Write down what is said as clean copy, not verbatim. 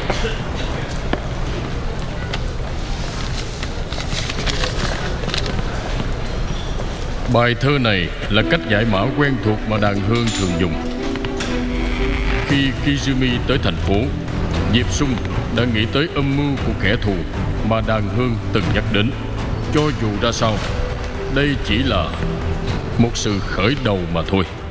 Bài thơ này là cách giải mã quen thuộc mà đàn hương thường dùng. Khi Kizumi tới thành phố, Diệp Sung đã nghĩ tới âm mưu của kẻ thù mà đàn hương từng nhắc đến. Cho dù ra sao, đây chỉ là một sự khởi đầu mà thôi.